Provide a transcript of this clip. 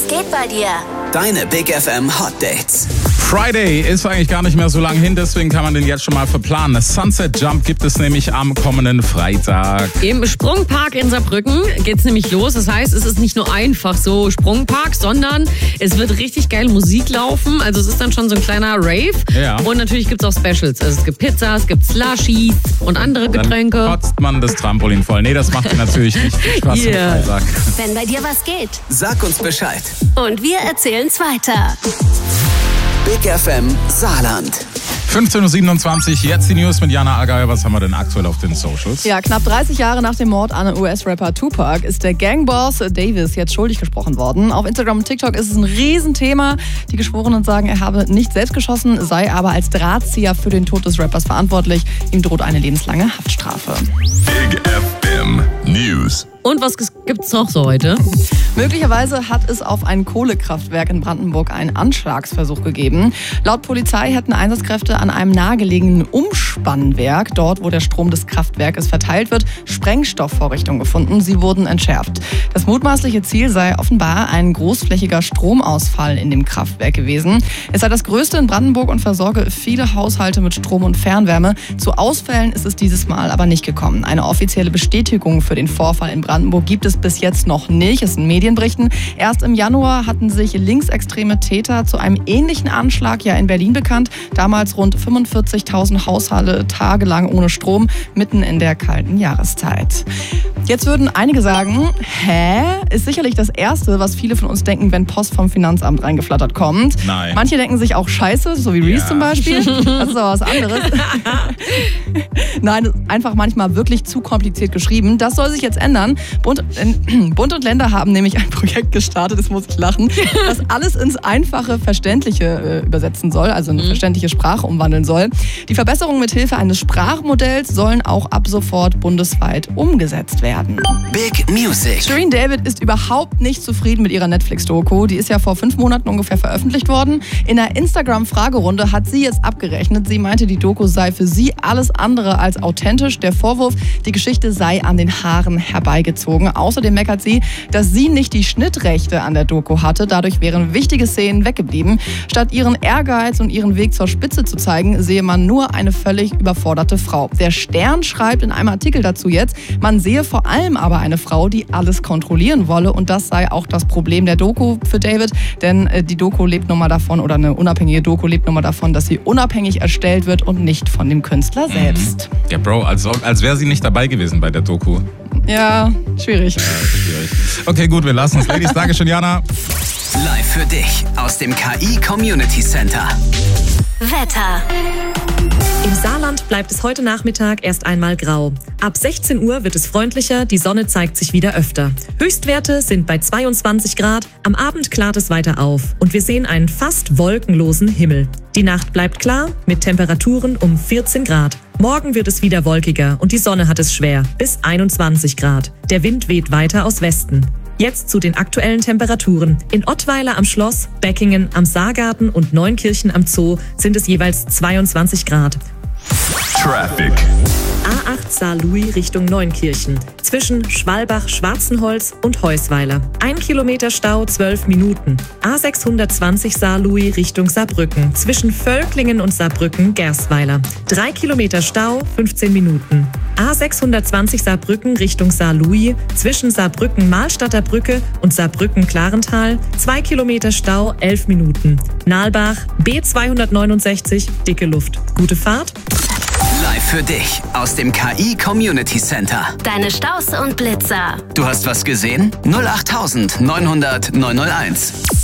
Was geht bei dir? Deine Big FM Hot Dates. Friday ist eigentlich gar nicht mehr so lange hin, deswegen kann man den jetzt schon mal verplanen. Sunset Jump gibt es nämlich am kommenden Freitag. Im Sprungpark in Saarbrücken geht's nämlich los. Das heißt, es ist nicht nur einfach so Sprungpark, sondern es wird richtig geil Musik laufen. Also es ist dann schon so ein kleiner Rave. Ja. Und natürlich gibt's auch Specials. Also es gibt Pizza, es gibt Slushies und andere Getränke. Dann kotzt man das Trampolin voll. Nee, das macht natürlich nicht viel Spaß am Freitag. Wenn bei dir was geht. Sag uns Bescheid. Und wir erzählen's weiter. Big FM Saarland. 15.27 Uhr, jetzt die News mit Jana Agay. Was haben wir denn aktuell auf den Socials? Ja, knapp 30 Jahre nach dem Mord an US-Rapper Tupac ist der Gangboss Davis jetzt schuldig gesprochen worden. Auf Instagram und TikTok ist es ein Riesenthema. Die Geschworenen sagen, er habe nicht selbst geschossen, sei aber als Drahtzieher für den Tod des Rappers verantwortlich. Ihm droht eine lebenslange Haftstrafe. Big FM News. Und was gibt's noch so heute? Möglicherweise hat es auf ein Kohlekraftwerk in Brandenburg einen Anschlagsversuch gegeben. Laut Polizei hätten Einsatzkräfte an einem nahegelegenen Umspannwerk, dort wo der Strom des Kraftwerkes verteilt wird, Sprengstoffvorrichtungen gefunden. Sie wurden entschärft. Das mutmaßliche Ziel sei offenbar ein großflächiger Stromausfall in dem Kraftwerk gewesen. Es sei das größte in Brandenburg und versorge viele Haushalte mit Strom und Fernwärme. Zu Ausfällen ist es dieses Mal aber nicht gekommen. Eine offizielle Bestätigung für den Vorfall in Brandenburg gibt es bis jetzt noch nicht. Es sind Medienberichten. Erst im Januar hatten sich linksextreme Täter zu einem ähnlichen Anschlag in Berlin bekannt. Damals rund 45.000 Haushalte tagelang ohne Strom, mitten in der kalten Jahreszeit. Jetzt würden einige sagen, ist sicherlich das Erste, was viele von uns denken, wenn Post vom Finanzamt reingeflattert kommt. Nein. Manche denken sich auch Scheiße, so wie Reese zum Beispiel. Das ist aber was anderes. Nein, einfach manchmal wirklich zu kompliziert geschrieben. Das soll sich jetzt ändern. Bund und Länder haben nämlich ein Projekt gestartet, das muss ich lachen, das alles ins einfache, verständliche übersetzen soll, also eine verständliche Sprache umwandeln soll. Die Verbesserungen mit Hilfe eines Sprachmodells sollen auch ab sofort bundesweit umgesetzt werden. Big Music. Shirin David ist überhaupt nicht zufrieden mit ihrer Netflix-Doku. Die ist ja vor 5 Monaten ungefähr veröffentlicht worden. In einer Instagram-Fragerunde hat sie jetzt abgerechnet. Sie meinte, die Doku sei für sie alles andere als authentisch. Der Vorwurf, die Geschichte sei an den Haaren herbeigezogen. Außerdem meckert sie, dass sie nicht die Schnittrechte an der Doku hatte. Dadurch wären wichtige Szenen weggeblieben. Statt ihren Ehrgeiz und ihren Weg zur Spitze zu zeigen, sehe man nur eine völlig überforderte Frau. Der Stern schreibt in einem Artikel dazu jetzt, man sehe vor allem aber eine Frau, die alles kontrollieren wolle. Und das sei auch das Problem der Doku für David. Denn die Doku lebt nun mal davon, oder eine unabhängige Doku lebt nun mal davon, dass sie unabhängig erstellt wird und nicht von dem Künstler selbst. Ja, Bro, als wäre sie nicht dabei gewesen bei der Doku. Ja, schwierig. Schwierig. Okay, gut, wir lassen es. Ladies, danke schön, Jana. Live für dich aus dem KI Community Center. Wetter. Im Saarland bleibt es heute Nachmittag erst einmal grau. Ab 16 Uhr wird es freundlicher, die Sonne zeigt sich wieder öfter. Höchstwerte sind bei 22 Grad, am Abend klart es weiter auf und wir sehen einen fast wolkenlosen Himmel. Die Nacht bleibt klar mit Temperaturen um 14 Grad. Morgen wird es wieder wolkiger und die Sonne hat es schwer, bis 21 Grad. Der Wind weht weiter aus Westen. Jetzt zu den aktuellen Temperaturen. In Ottweiler am Schloss, Beckingen am Saargarten und Neunkirchen am Zoo sind es jeweils 22 Grad. Traffic. A8 Saarlouis Richtung Neunkirchen. Zwischen Schwalbach, Schwarzenholz und Heusweiler. 1 Kilometer Stau, 12 Minuten. A620 Saarlouis Richtung Saarbrücken. Zwischen Völklingen und Saarbrücken, Gersweiler. 3 Kilometer Stau, 15 Minuten. A620 Saarbrücken Richtung Saarlouis. Zwischen Saarbrücken-Mahlstadter Brücke und Saarbrücken-Klarental. 2 Kilometer Stau, 11 Minuten. Nalbach, B269, dicke Luft. Gute Fahrt. Live für dich aus dem KI Community Center. Deine Staus und Blitzer. Du hast was gesehen? 08900 901.